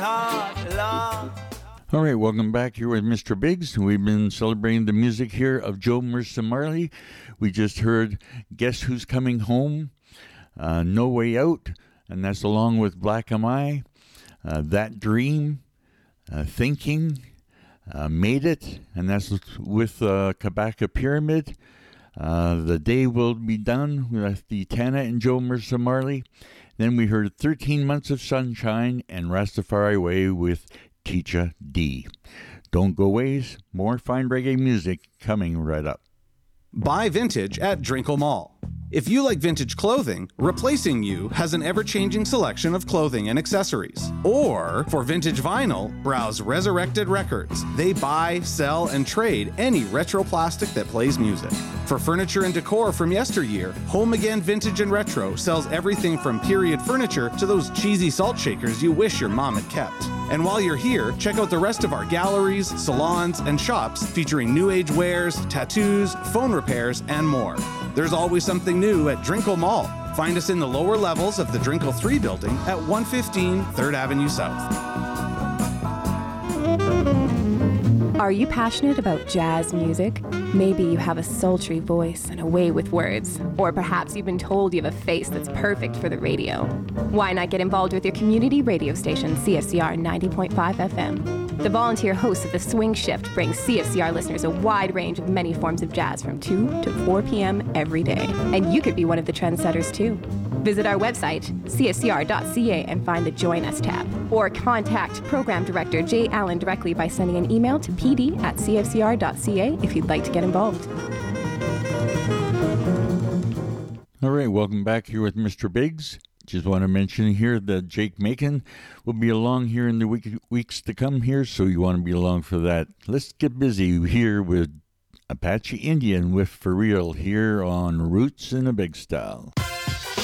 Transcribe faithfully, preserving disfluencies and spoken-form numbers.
All right, welcome back here with Mister Biggs. We've been celebrating the music here of Joe Mersa Marley. We just heard Guess Who's Coming Home, uh, No Way Out, and that's along with Black Am I, uh, That Dream, uh, Thinking, uh, Made It, and that's with uh, Kabaka Pyramid. Uh, the Day Will Be Done with the Tana and Joe Mersa Marley. Then we heard thirteen Months of Sunshine and Rastafari Way with Teacher D. Don't go ways. More fine reggae music coming right up. Buy vintage at Drinkle Mall. If you like vintage clothing, Replacing You has an ever-changing selection of clothing and accessories. Or, for vintage vinyl, browse Resurrected Records. They buy, sell, and trade any retro plastic that plays music. For furniture and decor from yesteryear, Home Again Vintage and Retro sells everything from period furniture to those cheesy salt shakers you wish your mom had kept. And while you're here, check out the rest of our galleries, salons, and shops featuring new age wares, tattoos, phone repairs, and more. There's always something new at Drinkle Mall. Find us in the lower levels of the Drinkle three building at one fifteen third Avenue South. Are you passionate about jazz music? Maybe you have a sultry voice and a way with words. Or perhaps you've been told you have a face that's perfect for the radio. Why not get involved with your community radio station, C F C R ninety point five F M? The volunteer host of The Swing Shift brings C F C R listeners a wide range of many forms of jazz from two to four p.m. every day. And you could be one of the trendsetters too. Visit our website, c f c r dot c a, and find the Join Us tab. Or contact Program Director Jay Allen directly by sending an email to p d at c f c r dot c a if you'd like to get involved. All right, welcome back here with Mister Biggs. Just want to mention here that Jake Macon will be along here in the week, weeks to come here, so you want to be along for that. Let's get busy here with Apache Indian with For Real here on Roots in a Big Style.